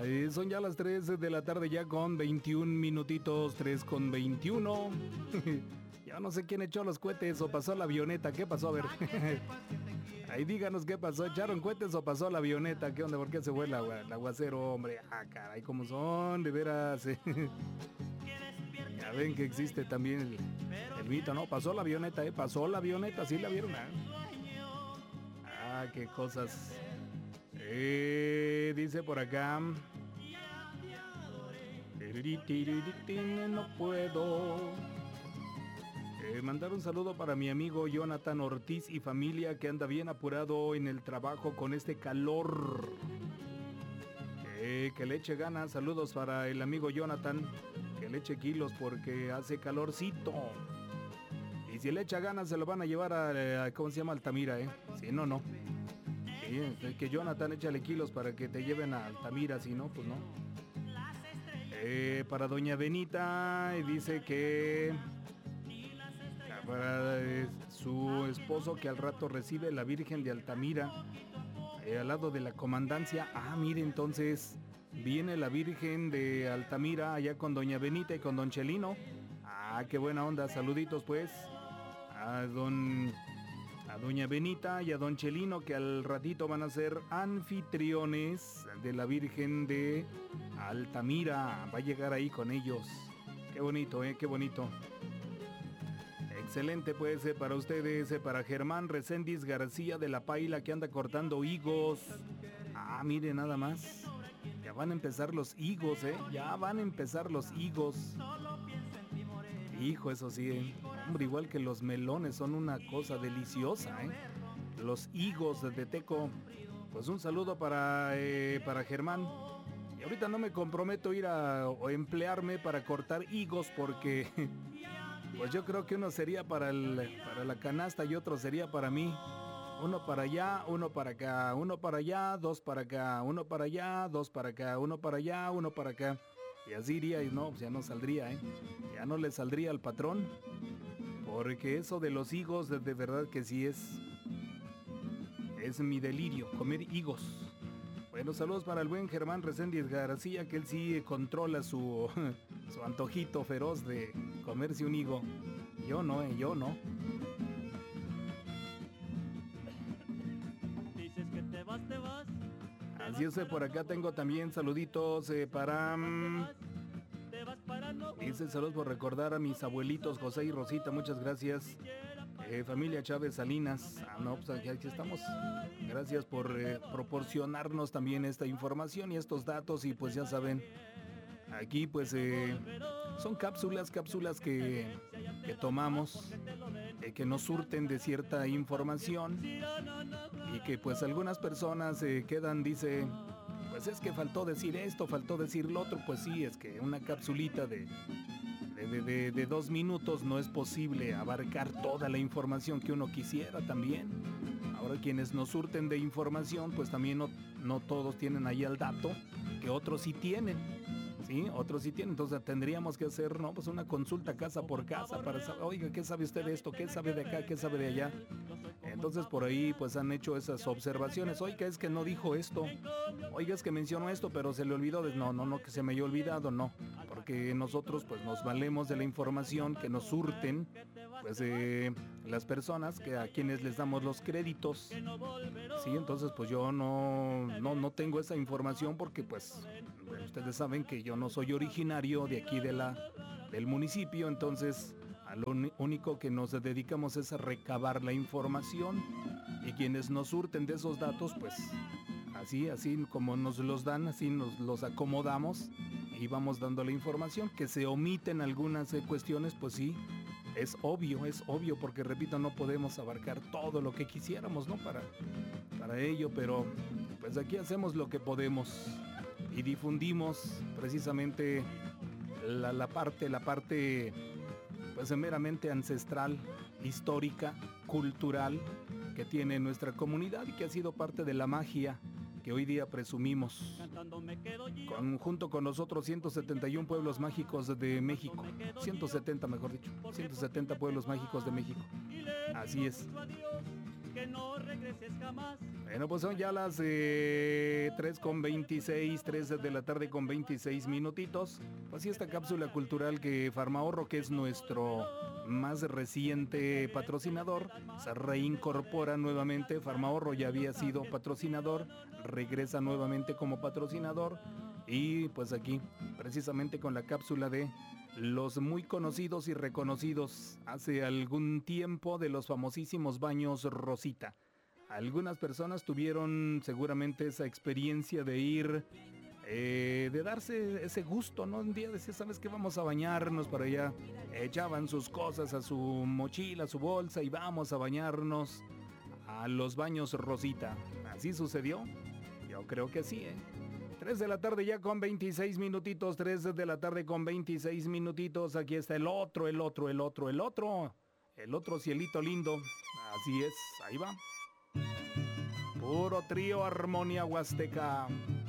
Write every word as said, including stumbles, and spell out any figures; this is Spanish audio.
Ahí son ya las tres de la tarde ya con veintiún minutitos, tres con veintiuno. Ya no sé quién echó los cohetes o pasó la avioneta, ¿qué pasó? A ver. Ahí díganos qué pasó, ¿echaron cohetes o pasó la avioneta? ¿Qué onda? ¿Por qué se fue el, agua, el aguacero, hombre? Ah, caray, ¿cómo son? De veras. Ya ven que existe también el, el mito, ¿no? Pasó la avioneta, ¿eh? Pasó la avioneta, ¿sí la vieron? Ah, ah qué cosas. Eh, dice por acá. No puedo. Eh, mandar un saludo para mi amigo Jonathan Ortiz y familia que anda bien apurado en el trabajo con este calor. Eh, que le eche ganas. Saludos para el amigo Jonathan. Que le eche kilos porque hace calorcito. Y si le echa ganas se lo van a llevar a, a ¿cómo se llama? Altamira, ¿eh? Si no, no. Sí, que Jonathan échale kilos para que te lleven a Altamira, si no, pues no. Eh, para doña Benita, dice que para eh, su esposo que al rato recibe la Virgen de Altamira, eh, al lado de la comandancia. Ah, mire, entonces viene la Virgen de Altamira allá con doña Benita y con don Chelino. Ah, qué buena onda, saluditos pues a don... a doña Benita y a don Chelino, que al ratito van a ser anfitriones de la Virgen de Altamira. Va a llegar ahí con ellos. Qué bonito, ¿eh? Qué bonito. Excelente, pues, eh, para ustedes, eh, para Germán Reséndiz García de La Paila, que anda cortando higos. Ah, mire, nada más. Ya van a empezar los higos, ¿eh? Ya van a empezar los higos. Hijo, eso sí, ¿eh? Hombre, igual que los melones, son una cosa deliciosa, ¿eh? Los higos de Teco. Pues un saludo para, eh, para Germán. Y ahorita no me comprometo a ir a o emplearme para cortar higos porque pues yo creo que uno sería para, el, para la canasta y otro sería para mí. Uno para allá, uno para acá, uno para allá, dos para acá, uno para allá, dos para acá, uno para allá, uno para acá. Y así iría y no, pues ya no saldría, ¿eh? Ya no le saldría al patrón. Porque eso de los higos, de, de verdad que sí es... Es mi delirio, comer higos. Bueno, saludos para el buen Germán Reséndiz García, que él sí controla su, su antojito feroz de comerse un higo. Yo no, eh, yo no. Dices que te vas, te vas. Así es, por acá tengo también saluditos eh, para... Um, dice saludos por recordar a mis abuelitos José y Rosita, muchas gracias. Eh, familia Chávez Salinas. Ah, no, pues aquí, aquí estamos. Gracias por eh, proporcionarnos también esta información y estos datos. Y pues ya saben, aquí pues eh, son cápsulas, cápsulas que, que tomamos, eh, que nos surten de cierta información. Y que pues algunas personas eh, quedan, dice, pues es que faltó decir esto, faltó decir lo otro. Pues sí, es que una capsulita de... De, de, de dos minutos no es posible abarcar toda la información que uno quisiera también. Ahora quienes nos surten de información, pues también no, no todos tienen ahí el dato que otros sí tienen. Sí, otros sí tienen. Entonces tendríamos que hacer, ¿no? Pues una consulta casa por casa para saber, oiga, ¿qué sabe usted de esto? ¿Qué sabe de acá? ¿Qué sabe de allá? Entonces por ahí pues han hecho esas observaciones. Oiga, es que no dijo esto. Oiga, es que mencionó esto, pero se le olvidó. De... No, no, no, que se me haya olvidado, no. Porque nosotros pues nos valemos de la información que nos surten pues eh, las personas que a quienes les damos los créditos. Sí, entonces pues yo no, no, no tengo esa información porque pues bueno, ustedes saben que yo no soy originario de aquí de la, del municipio, entonces a lo único que nos dedicamos es a recabar la información y quienes nos surten de esos datos pues así, así como nos los dan, así nos los acomodamos y vamos dando la información. Que se omiten algunas eh, cuestiones, pues sí, es obvio, es obvio, porque repito, no podemos abarcar todo lo que quisiéramos, ¿no? Para, para ello, pero pues aquí hacemos lo que podemos y difundimos precisamente la, la parte, la parte pues meramente ancestral, histórica, cultural que tiene nuestra comunidad y que ha sido parte de la magia que hoy día presumimos. Con, junto con los otros ciento setenta y uno pueblos mágicos de México. ciento setenta, mejor dicho. ciento setenta pueblos mágicos de México. Así es. que no regreses jamás. Bueno, pues son ya las eh, tres con veintiséis, tres de la tarde con veintiséis minutitos. Pues sí, esta cápsula cultural que Farmahorro, que es nuestro más reciente patrocinador, se reincorpora nuevamente. Farmahorro ya había sido patrocinador, regresa nuevamente como patrocinador. Y pues aquí, precisamente con la cápsula de los muy conocidos y reconocidos hace algún tiempo de los famosísimos baños Rosita. Algunas personas tuvieron seguramente esa experiencia de ir, eh, de darse ese gusto, ¿no? Un día decía, ¿sabes qué? Vamos a bañarnos para allá. Echaban sus cosas a su mochila, a su bolsa y vamos a bañarnos a los baños Rosita. ¿Así sucedió? Yo creo que sí, ¿eh? tres de la tarde ya con veintiséis minutitos, tres de la tarde con veintiséis minutitos. Aquí está el otro, el otro, el otro, el otro, el otro cielito lindo. Así es, ahí va. Puro trío Armonía Huasteca.